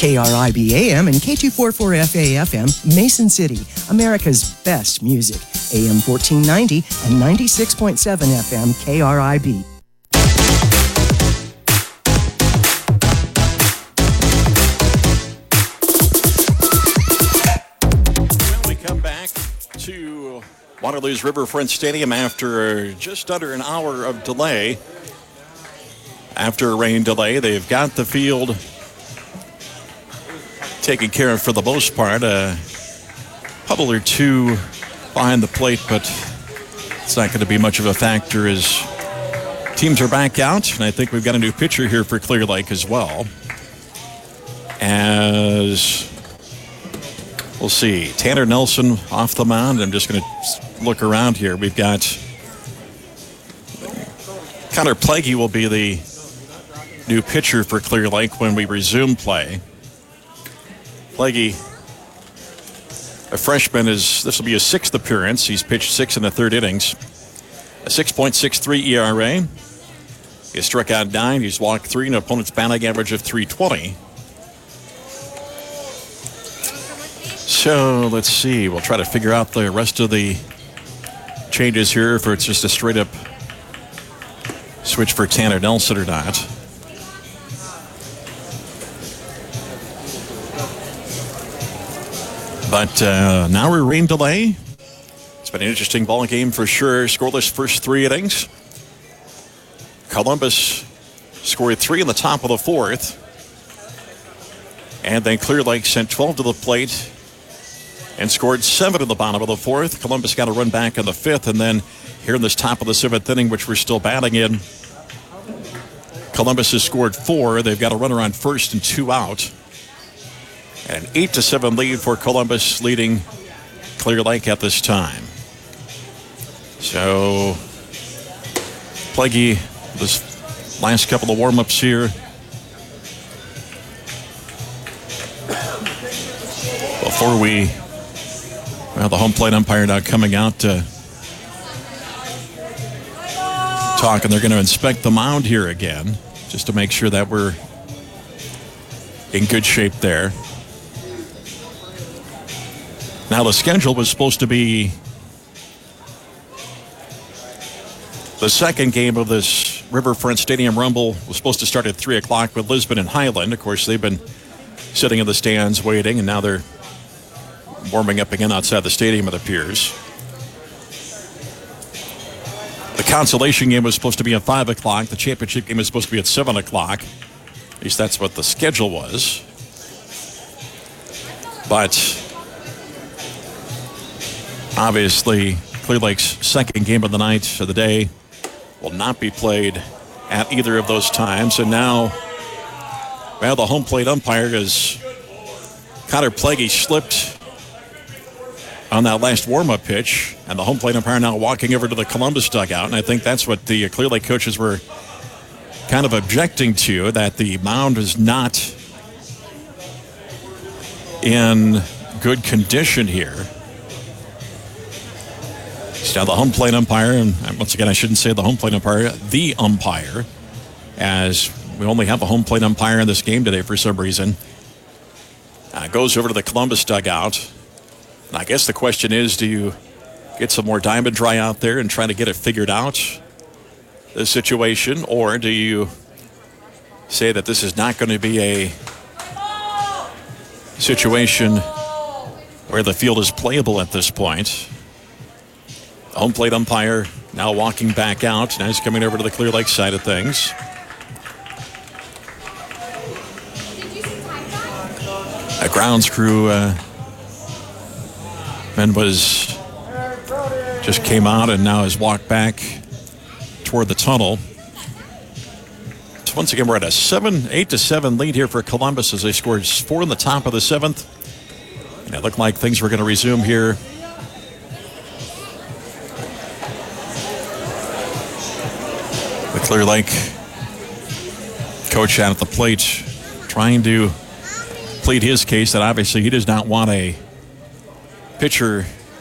KRIB AM and K244FA FM, Mason City, America's best music. AM 1490 and 96.7 FM KRIB. We come back to Waterloo's Riverfront Stadium after just under an hour of delay. After a rain delay, they've got the field taken care of for the most part. A puddle or two behind the plate, but it's not going to be much of a factor as teams are back out. And I think we've got a new pitcher here for Clear Lake as well. As we'll see, Tanner Nelson off the mound. I'm just going to look around here. We've got Connor Plague will be the new pitcher for Clear Lake when we resume play. Plague, a freshman, this will be his sixth appearance. He's pitched 6 in the third innings. A 6.63 ERA. He struck out 9. He's walked 3, an opponent's batting average of 320. So let's see. We'll try to figure out the rest of the changes here, if it's just a straight up switch for Tanner Nelson or not. But now we're rain delay. It's been an interesting ball game for sure. Scoreless first 3 innings. Columbus scored 3 in the top of the 4th. And then Clear Lake sent 12 to the plate and scored 7 in the bottom of the 4th. Columbus got a run back in the 5th. And then here in this top of the 7th inning, which we're still batting in, Columbus has scored 4. They've got a runner on first and 2 out. An 8-7 lead for Columbus, leading Clear Lake at this time. So, Plague, this last couple of warm-ups here. Before the home plate umpire now coming out to talk, and they're going to inspect the mound here again, just to make sure that we're in good shape there. Now, the schedule was supposed to be the second game of this Riverfront Stadium Rumble was supposed to start at 3 o'clock with Lisbon and Highland. Of course, they've been sitting in the stands waiting, and now they're warming up again outside the stadium, it appears. The consolation game was supposed to be at 5 o'clock. The championship game was supposed to be at 7 o'clock. At least that's what the schedule was. But obviously, Clear Lake's second game of the night of the day will not be played at either of those times. And now, the home plate umpire is Connor Plague slipped on that last warm-up pitch, and the home plate umpire now walking over to the Columbus dugout. And I think that's what the Clear Lake coaches were kind of objecting to, that the mound is not in good condition here. Now the home plate umpire, and once again I shouldn't say the home plate umpire, the umpire, as we only have a home plate umpire in this game today for some reason, goes over to the Columbus dugout. And I guess the question is, do you get some more Diamond Dry out there and try to get it figured out, the situation, or do you say that this is not going to be a situation where the field is playable at this point? The home plate umpire now walking back out. Now he's coming over to the Clear Lake side of things. A grounds crew man just came out and now has walked back toward the tunnel. So once again, we're at a 8-7 lead here for Columbus as they scored 4 in the top of the 7th. And it looked like things were going to resume here. The Clear Lake coach out at the plate trying to plead his case that obviously he does not want a pitcher